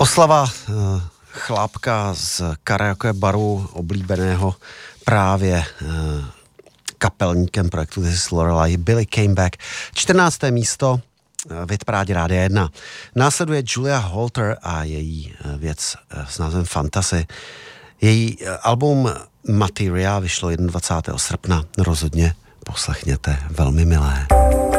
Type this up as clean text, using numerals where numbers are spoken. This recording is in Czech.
Oslava chlápka z karaoke baru oblíbeného právě kapelníkem projektu This is Lorelei, Billy Came Back. 14. místo v hitparádě Rádia 1. Následuje Julia Holter a její věc s názvem Fantasy. Její album Materia vyšlo 21. srpna. Rozhodně poslechněte, velmi milé.